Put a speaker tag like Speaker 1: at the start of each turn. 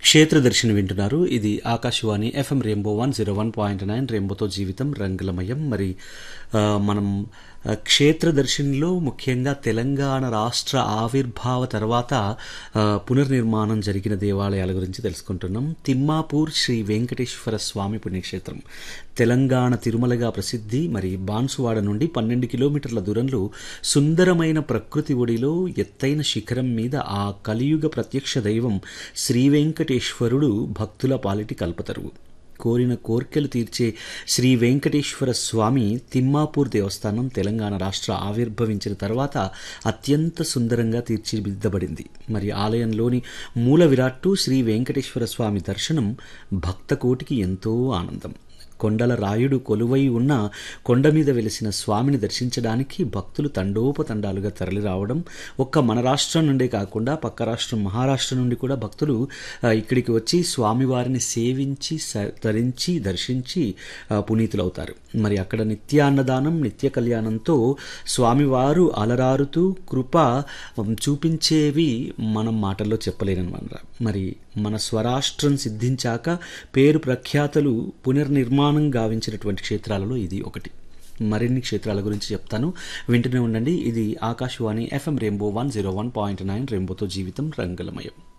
Speaker 1: క్షేత్రదర్శిని వింటున్నారు. ఇది Akashvani FM rainbow 101.9 రెయిన్బోతో జీవితం రంగులమయం. మరి మనం క్షేత్రదర్శినిలో ముఖ్యంగా తెలంగాణ రాష్ట్ర ఆవిర్భావ తర్వాత పునర్నిర్మాణం జరిగిన దేవాలయాల గురించి తెలుసుకుంటున్నాం. తిమ్మాపూర్ శ్రీ వెంకటేశ్వర స్వామి పుణ్యక్షేత్రం తెలంగాణ తిరుమలగా ప్రసిద్ధి. మరి బాన్సువాడ నుండి 12 కిలోమీటర్ల దూరంలో సుందరమైన ప్రకృతి ఒడిలో ఎత్తైన శిఖరం మీద ఆ కలియుగ ప్రత్యక్ష దైవం శ్రీ వెంకటేశ్వరుడు భక్తుల పాలిటి కల్పతరువు. కోరిన కోర్కెలు తీర్చే శ్రీ వెంకటేశ్వర స్వామి తిమ్మాపూర్ దేవస్థానం తెలంగాణ రాష్ట్ర ఆవిర్భవించిన తర్వాత అత్యంత సుందరంగా తీర్చిదిద్దబడింది. మరి ఆలయంలోని మూల విరాట్టు శ్రీ వెంకటేశ్వర స్వామి దర్శనం భక్తకోటికి ఎంతో ఆనందం. కొండల రాయుడు కొలువై ఉన్న కొండ మీద వెలిసిన స్వామిని దర్శించడానికి భక్తులు తండోపతండాలుగా తరలి రావడం ఒక్క మన రాష్ట్రం నుండే కాకుండా పక్క రాష్ట్రం మహారాష్ట్ర నుండి కూడా భక్తులు ఇక్కడికి వచ్చి స్వామివారిని సేవించి తరించి దర్శించి పునీతులవుతారు. మరి అక్కడ నిత్యాన్నదానం నిత్య కళ్యాణంతో స్వామివారు అలరారుతూ కృప చూపించేవి మనం మాటల్లో చెప్పలేనమాట. మరి మన స్వరాష్ట్రం సిద్ధించాక పేరు ప్రఖ్యాతలు పునర్నిర్మాణం గావించినటువంటి క్షేత్రాలలో ఇది ఒకటి. మరిన్ని క్షేత్రాల గురించి చెప్తాను, వింటూనే ఉండండి. ఇది ఆకాశవాణి ఎఫ్ఎం రెయిన్బో 101.9 రెయిన్బోతో జీవితం రంగులమయం.